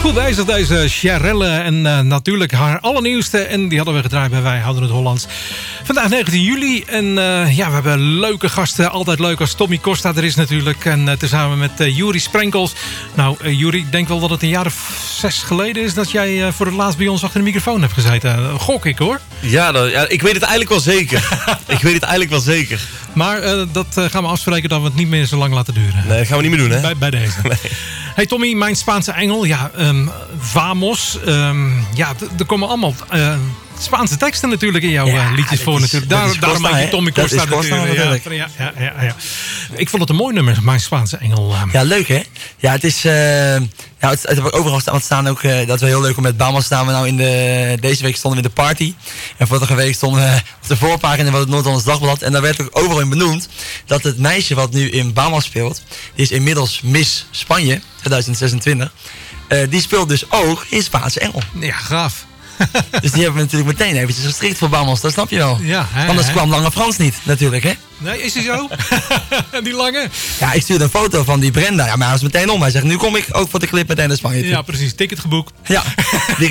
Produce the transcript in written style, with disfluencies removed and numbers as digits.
Goed bezig deze Cherelle en natuurlijk haar allernieuwste. En die hadden we gedraaid bij Wij Houden Het Hollands. Vandaag 19 juli en we hebben leuke gasten. Altijd leuk als Tommy Costa er is natuurlijk. En tezamen met Juri Sprenkels. Nou Juri, ik denk wel dat het een jaar of 6 geleden is... dat jij voor het laatst bij ons achter de microfoon hebt gezeten. Gok ik hoor. Ja, ik weet het eigenlijk wel zeker. Maar dat gaan we afspreken dat we het niet meer zo lang laten duren. Nee, dat gaan we niet meer doen hè. Bij deze. Nee. Hey Tommy, mijn Spaanse engel. Ja, Vamos. Er komen allemaal Spaanse teksten natuurlijk in jouw liedjes voor. Natuurlijk. Daarom maak je Tommy Costa natuurlijk. Ja. Ik vond het een mooi nummer, mijn Spaanse engel. Ja, leuk hè? Ja, het is... het heb ik overal staan ook, dat is wel heel leuk om met Vamos staan we nou deze week stonden we in de party. En vorige week stonden we op de voorpagina van het Noord-Hollands Dagblad. En daar werd ook overal in benoemd dat het meisje wat nu in Vamos speelt, die is inmiddels Miss Spanje 2026. Die speelt dus ook in Spaanse engel. Ja, gaaf. Dus die hebben we natuurlijk meteen eventjes gestrikt voor Vamos, dat snap je wel. Ja, anders kwam Lange Frans niet, natuurlijk, hè? Nee, is hij zo? Die lange? Ja, ik stuurde een foto van die Brenda. Ja, maar hij was meteen om. Hij zegt, nu kom ik ook voor de clip meteen naar Spanje toe. Ja, precies. Ticket geboekt. Ja,